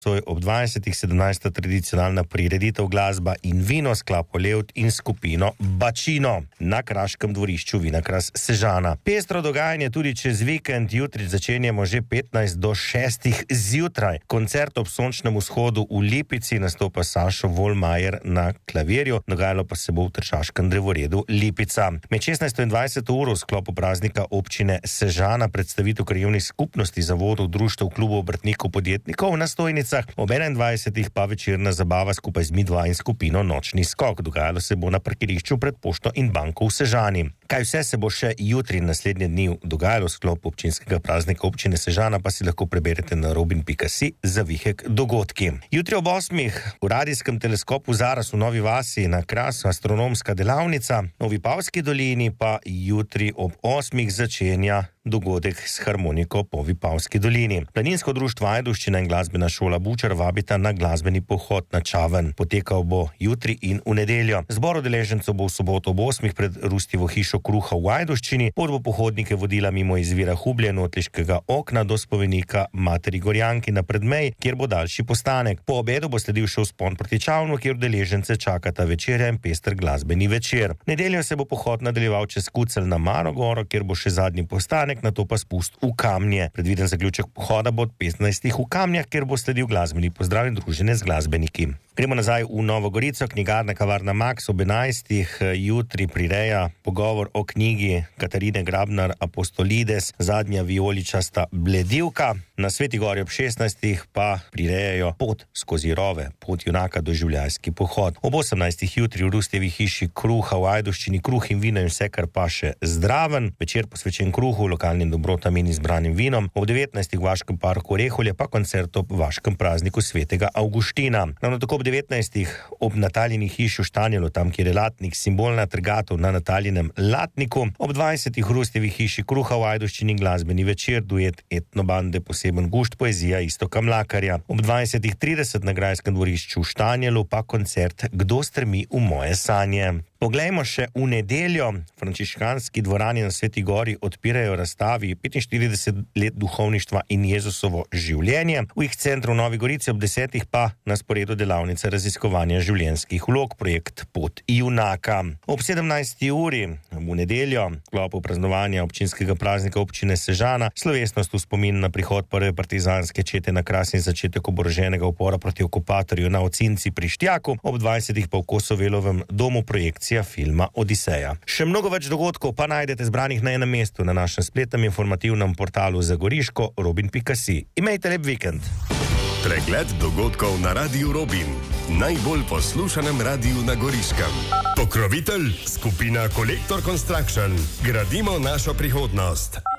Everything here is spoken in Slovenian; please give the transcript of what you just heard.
ob 20.17. tradicionalna prireditev glasba in vino s Klapo Levt in skupino Bačino na kraškem dvorišču Vinakras Sežana. Pestro dogajanje tudi čez vikend, jutri začenjamo že 15 do 6 zjutraj. Koncert ob sončnem vzhodu v Lipici, nastopa Sašo Volmajer na klavirju, dogajalo pa se bo v Tržaškem drevoredu Lipica. Med 16 in 20 uro v sklopu praznika občine Sežana predstavitev krajevnih skupnosti, zavodov, društev, klubov, obrtnikov, podjetnikov na stojnicah, ob 21 pa večerna zabava skupaj z Midva in skupino Nočni skok. Dogajalo se bo na parkirišču pred pošto in banko v Sežani. Kaj vse se bo še jutri in naslednje dni dogajalo v sklopu občinskega praznika občine Sežana, pa si lahko preberete na robin.si za vihek dogodki. Jutri ob 8 v radijskem teleskopu Zaras v Novi Vasi na Krasu astronomska delavnica, v Vipavski dolini pa jutri ob 8 začenja dogodek s harmoniko po Vipavski dolini. Planinsko društvo Ajdovščina in glasbena šola Bučar vabita na glasbeni pohod na Čaven. Potekal bo jutri in v nedeljo. Zbor udeležencev bo v soboto ob 8 pred Rustivo hišo Kruha v Ajdovščini. Pot bo pohodnike vodila mimo izvira Hublje, Notliškega okna do spomenika Materi Gorjanki na Predmej, kjer bo daljši postanek. Po obedu bo sledil še vzpon proti Čavnu, kjer udeležence čakata večerja in pester glasbeni večer. V nedeljo se bo pohod nadaljeval čez Kucelj na Marogoro, kjer bo še zadnji postanek, nato pa spust v Kamnje. Predviden zaključek pohoda bo od 15 v Kamnjah, kjer bo sledil glasbeni pozdrav in druženje z glasbeniki. Gremo nazaj v Novo Gorico, knjigarna Kavarna Max ob 11. jutri prireja pogovor o knjigi Katarine Grabnar Apostolides, zadnja vijoličasta bledivka. Na Sveti Gori ob 16. pa prirejajo Pot skozi rove, pot junaka doživljajski pohod. Ob 18. jutri v Rustjevi hiši Kruha v Ajdovščini kruh in vino in vse, kar pa še zdraven. Večer posvečen kruhu, lokalnim dobrotam in izbranim vinom. Ob 19. v Vaškem parku Reholje pa koncert ob Vaškem prazniku svetega Avguština. Ravno tako ob 19. ob Nataljini hiši v Štanjelu, tam kjer je Latnik, simbolna trgatev na Nataljinem Latniku. Ob 20. v Rustjevi hiši Kruha v Ajdovščini glasbeni večer, duet etnobande Poseben gušt, poezija Iztoka Mlakarja. Ob 20.30 na Grajskem dvorišču v Štanjelu pa koncert Kdo strmi v moje sanje. Poglejmo še v nedeljo. Frančiškanski dvorani na Sveti Gori odpirajo razstavi 45 let duhovništva in Jezusovo življenje. V jih centru v Novi Gorici ob 10. pa na sporedu delavnice raziskovanja življenjskih vlog, projekt Pot junaka. Ob 17. uri v nedeljo, v sklopu praznovanja občinskega praznika občine Sežana, slovesnost v spomin na prihod prve partizanske čete na Kras in začetek oboroženega upora proti okupatorju na Ocinci pri Štjaku, ob 20. pa v Kosovelovem domu projekcije filma Odiseja. Še mnogo več dogodkov pa najdete zbranih na enem mestu na našem spletnem informativnem portalu za Goriško robin.si. Imejte lep vikend. Pregled dogodkov na Radiu Robin, najbolj poslušanem radiju na Goriškem. Pokrovitelj skupina Kolektor Construction. Gradimo našo prihodnost.